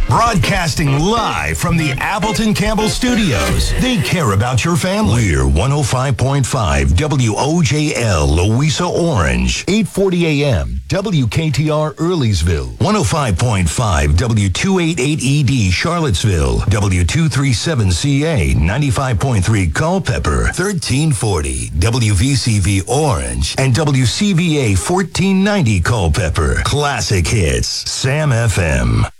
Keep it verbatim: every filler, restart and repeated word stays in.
Broadcasting live from the Appleton Campbell Studios. They care about your family. We're one oh five point five W O J L, Louisa Orange. eight forty a.m. W K T R Earlysville. one oh five point five W two eighty-eight E D Charlottesville. W two thirty-seven C A. ninety-five point three Culpeper. thirteen forty W V C V Orange. And W C V A fourteen ninety Culpeper. Classic hits. Sam F M.